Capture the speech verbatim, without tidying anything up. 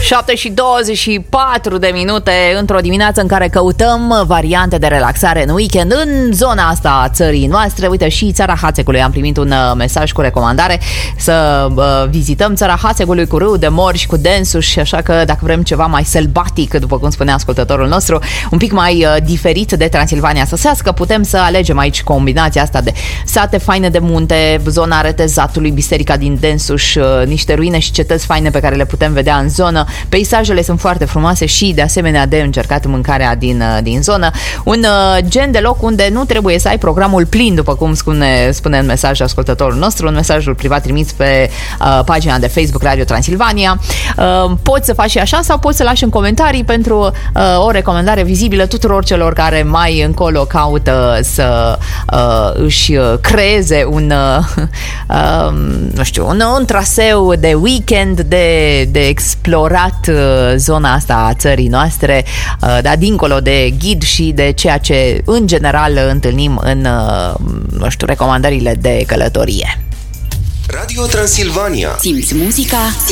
șapte și douăzeci și patru de minute într-o dimineață în care căutăm variante de relaxare în weekend în zona asta a țării noastre. Uite, și Țara Hațegului am primit un mesaj cu recomandare să uh, vizităm Țara Hațegului cu râu de mori și cu densuși, așa că dacă vrem ceva mai sălbatic, după cum spunea ascultătorul nostru, un pic mai uh, diferit de Transilvania săsească, putem să alegem aici combinația asta de sate faine de munte, zona Retezatului, biserica din Densuș, uh, niște ruine și cetăți faine pe care le putem vedea în zonă. Peisajele sunt foarte frumoase și de asemenea de încercat mâncarea din, din zonă. Un uh, gen de loc unde nu trebuie să ai programul plin, după cum spune, spune în mesaj ascultătorul nostru, un mesajul privat trimis pe uh, pagina de Facebook Radio Transilvania. Uh, poți să faci și așa sau poți să lași în comentarii pentru uh, o recomandare vizibilă tuturor celor care mai încolo caută să uh, își creeze un uh, uh, nu știu, un, un traseu de weekend, de, de explorat uh, zona asta a țării noastre, uh, dar dincolo de ghid și de ceea ce în general întâlnim în uh, nu știu, recomandările de călătorie. Radio Transilvania. Simți muzica?